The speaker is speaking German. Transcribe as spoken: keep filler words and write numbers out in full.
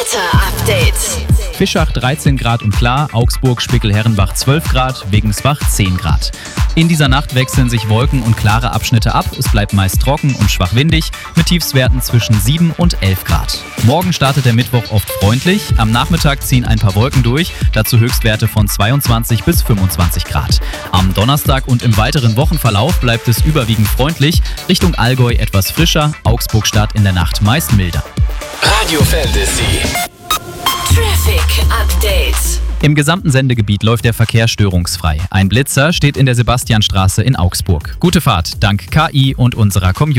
Wetter-Update. Fischach dreizehn Grad und klar, Augsburg, Spickel-Herrenbach zwölf Grad, Wegensbach zehn Grad. In dieser Nacht wechseln sich Wolken und klare Abschnitte ab. Es bleibt meist trocken und schwach windig mit Tiefstwerten zwischen sieben und elf Grad. Morgen startet der Mittwoch oft freundlich. Am Nachmittag ziehen ein paar Wolken durch, dazu Höchstwerte von zweiundzwanzig bis fünfundzwanzig Grad. Am Donnerstag und im weiteren Wochenverlauf bleibt es überwiegend freundlich. Richtung Allgäu etwas frischer, Augsburg-Stadt in der Nacht meist milder. Radio Fantasy. Traffic Update. Im gesamten Sendegebiet läuft der Verkehr störungsfrei. Ein Blitzer steht in der Sebastianstraße in Augsburg. Gute Fahrt dank K I und unserer Community.